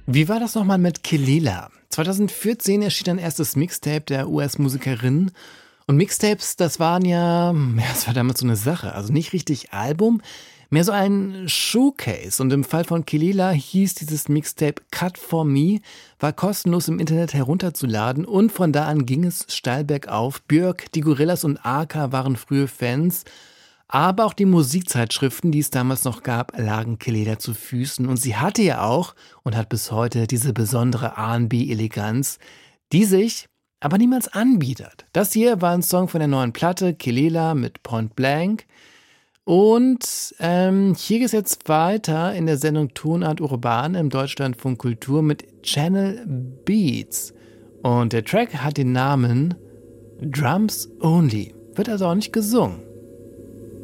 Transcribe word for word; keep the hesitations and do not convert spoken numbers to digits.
Wie war das nochmal mit Kelela? zwanzig vierzehn erschien ein erstes Mixtape der U S-Musikerin. Und Mixtapes, das waren ja, ja, das war damals so eine Sache. Also nicht richtig Album, mehr so ein Showcase. Und im Fall von Kelela hieß dieses Mixtape Cut for Me, war kostenlos im Internet herunterzuladen. Und von da an ging es steil bergauf. Björk, die Gorillas und Arca waren frühe Fans. Aber auch die Musikzeitschriften, die es damals noch gab, lagen Kelela zu Füßen. Und sie hatte ja auch und hat bis heute diese besondere R und B-Eleganz, die sich aber niemals anbietet. Das hier war ein Song von der neuen Platte, Kelela mit Point Blank. Und ähm, hier geht es jetzt weiter in der Sendung Tonart Urban im Deutschlandfunk Kultur mit Channel Beats. Und der Track hat den Namen Drums Only, wird also auch nicht gesungen.